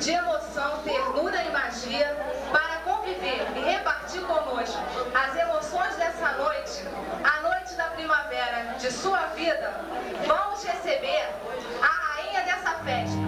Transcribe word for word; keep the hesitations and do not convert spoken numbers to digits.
de emoção, ternura e magia para conviver e repartir conosco as emoções dessa noite, a noite da primavera de sua vida. Vamos receber a rainha dessa festa.